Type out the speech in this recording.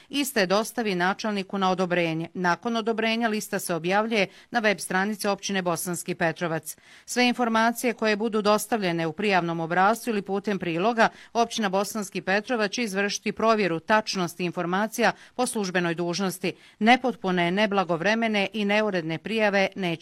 iste dostavi načelniku na odobrenje. Nakon odobrenja lista se objavljuje na web stranici općine Bosanski Petrovac. Sve informacije koje budu dostavljene u prijavnom obrascu ili putem priloga, općina Bosanski Petrovac će izvršiti provjeru tačnosti informacija po službenoj dužnosti. Nepotpune, neblagovremene i neuredne prijave neće